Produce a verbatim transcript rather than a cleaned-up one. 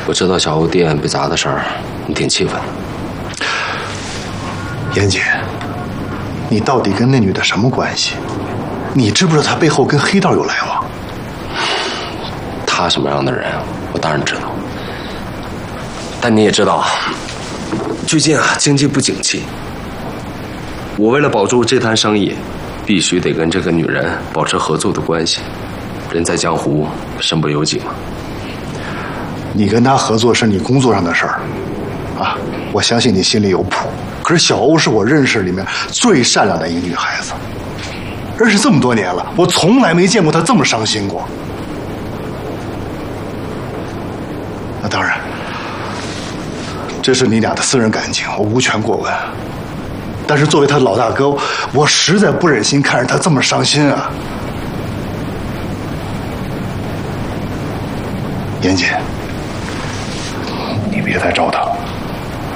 我知道小欧店被砸的事儿，你挺气愤的。 严姐，你到底跟那女的什么关系？你知不知道她背后跟黑道有来往？ 她什么样的人，我当然知道。但你也知道，最近啊经济不景气，我为了保住这摊生意，必须得跟这个女人保持合作的关系。人在江湖，身不由己嘛。 你跟她合作是你工作上的事儿，啊，我相信你心里有谱。可是小欧是我认识里面最善良的一个女孩子，认识这么多年了，我从来没见过她这么伤心过。那当然，这是你俩的私人感情，我无权过问。但是作为她老大哥，我实在不忍心看着她这么伤心啊。严姐，你别再找她了。